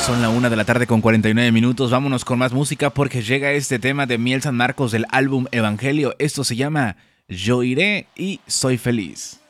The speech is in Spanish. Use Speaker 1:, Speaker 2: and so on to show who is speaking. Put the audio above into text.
Speaker 1: Son la 1:49 p.m. Vámonos con más música porque llega este tema de Miel San Marcos del álbum Evangelio. Esto se llama Yo iré y soy feliz.